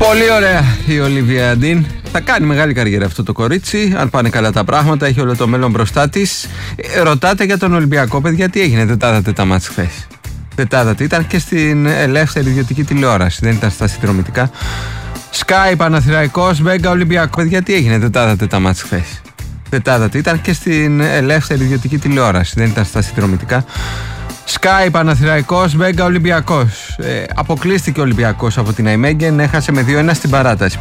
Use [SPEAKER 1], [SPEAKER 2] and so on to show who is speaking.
[SPEAKER 1] Πολύ ωραία η Ολίβια Ντίν. Θα κάνει μεγάλη καριέρα αυτό το κορίτσι. Αν πάνε καλά τα πράγματα, έχει όλο το μέλλον μπροστά της. Ρωτάτε για τον Ολυμπιακό, παιδιά, τι έγινε, δεν τα είδατε τα μάτς χθες? Δεν τα είδατε, ήταν και στην ελεύθερη ιδιωτική τηλεόραση, δεν ήταν στα συνδρομητικά. Sky, Παναθηναϊκός, Μέγκα, Ολυμπιακό. Παιδιά, τι έγινε, δεν τα είδατε τα μάτς χθες? Δεν τα είδατε, ήταν και στην ελεύθερη ιδιωτική τηλεόραση, δεν ήταν στα συνδρομητικά. Sky, Παναθηναϊκός, Μέγκα, Ολυμπιακός. Αποκλείστηκε ο Ολυμπιακός από την Αϊμέγγεν, έχασε με 2-1 στην παράταση.